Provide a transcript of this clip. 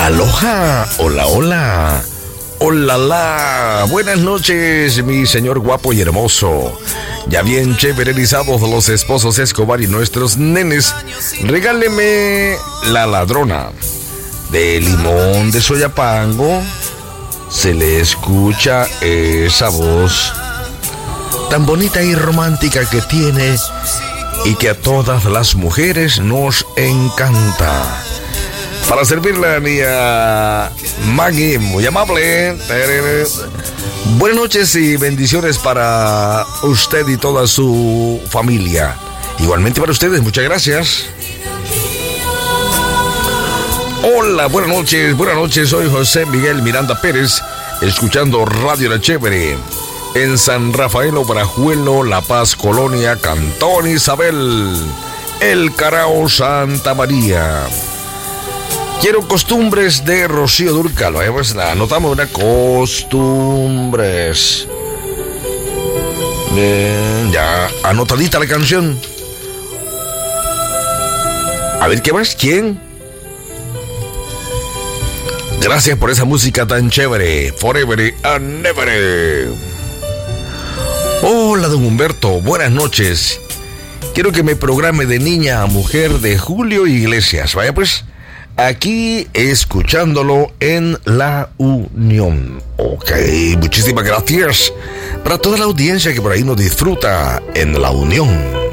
Aloha, hola, hola, hola, la. Buenas noches, mi señor guapo y hermoso. Ya bien chéverenizados los esposos Escobar y nuestros nenes. Regáleme La Ladrona. De Limón de Soyapango se le escucha esa voz tan bonita y romántica que tiene y que a todas las mujeres nos encanta. Para servirle a niña Maggie, muy amable. Buenas noches y bendiciones para usted y toda su familia. Igualmente para ustedes, muchas gracias. Hola, buenas noches, soy José Miguel Miranda Pérez, escuchando Radio La Chévere, en San Rafael, Obrajuelo, La Paz, Colonia, Cantón Isabel, El Carao, Santa María. Quiero Costumbres de Rocío Dúrcal, pues la anotamos, una Costumbres. Bien, ya anotadita la canción. A ver, ¿qué más? ¿Quién? Gracias por esa música tan chévere. Forever and never. Hola, don Humberto. Buenas noches. Quiero que me programe de niña a mujer de Julio Iglesias. Vaya pues, aquí escuchándolo en La Unión. Ok, muchísimas gracias para toda la audiencia que por ahí nos disfruta en La Unión.